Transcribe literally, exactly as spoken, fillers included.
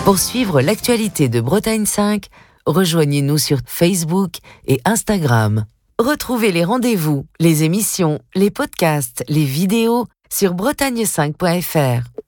Pour suivre l'actualité de Bretagne cinq, rejoignez-nous sur Facebook et Instagram. Retrouvez les rendez-vous, les émissions, les podcasts, les vidéos sur bretagne cinq point f r.